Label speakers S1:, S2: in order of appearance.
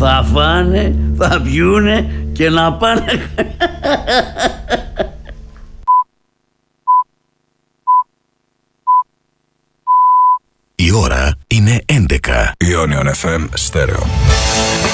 S1: Θα φάνε, θα πιούνε και να πάνε.
S2: Η ώρα είναι 11.
S3: Ionion FM Stereo.